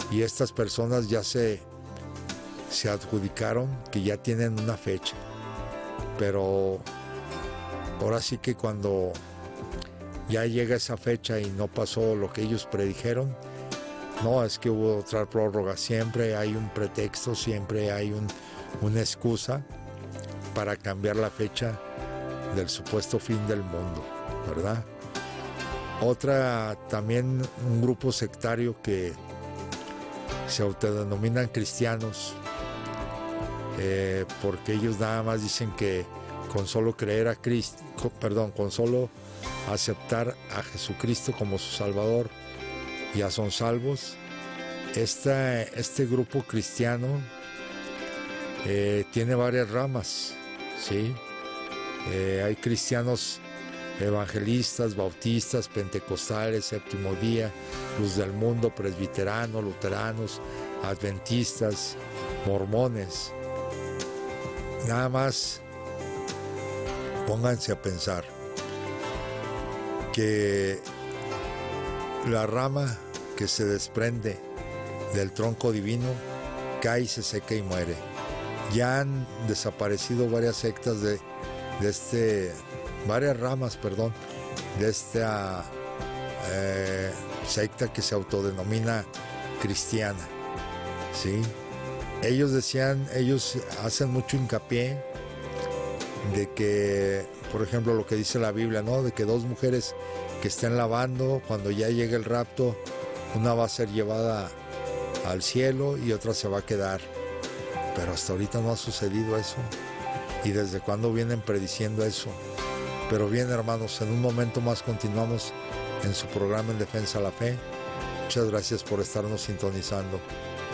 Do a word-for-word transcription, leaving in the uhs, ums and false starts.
y estas personas ya se, se adjudicaron que ya tienen una fecha, pero ahora sí que cuando ya llega esa fecha y no pasó lo que ellos predijeron, no, es que hubo otra prórroga, siempre hay un pretexto, siempre hay un, una excusa para cambiar la fecha del supuesto fin del mundo, ¿verdad? Otra, también un grupo sectario que se autodenominan cristianos, eh, porque ellos nada más dicen que con solo creer a Cristo, perdón, con solo aceptar a Jesucristo como su Salvador, ya son salvos. Esta, este grupo cristiano eh, tiene varias ramas, ¿sí? Eh, hay cristianos evangelistas, bautistas, pentecostales, séptimo día, luz del mundo, presbiteranos, luteranos, adventistas, mormones. Nada más pónganse a pensar que la rama que se desprende del tronco divino cae y se seca y muere. Ya han desaparecido varias sectas de, de este, varias ramas, perdón, de esta eh, secta que se autodenomina cristiana, ¿sí? Ellos decían, ellos hacen mucho hincapié de que, por ejemplo, lo que dice la Biblia, ¿no? De que dos mujeres que estén lavando, cuando ya llegue el rapto, una va a ser llevada al cielo y otra se va a quedar. Pero hasta ahorita no ha sucedido eso. ¿Y desde cuándo vienen prediciendo eso? Pero bien, hermanos, en un momento más continuamos en su programa En Defensa de la Fe. Muchas gracias por estarnos sintonizando.